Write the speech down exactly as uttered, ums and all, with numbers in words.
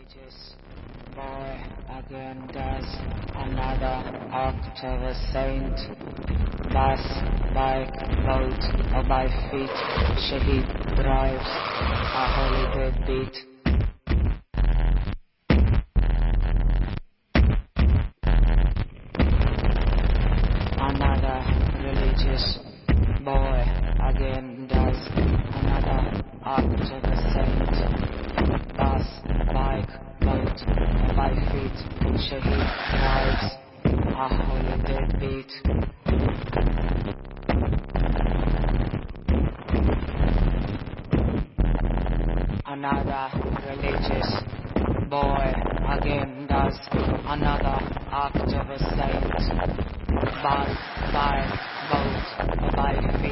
religious boy again does another act of a saint. Bus, bike, boat, or by feet, Shaheed drives a holy deadbeat. Another religious boy again does another act of a saint. Bus, bike, boat, or by feet, Shaheed drives a holy deadbeat. Another religious boy again does another act of a saint. Bus, bike, boat, or by feet.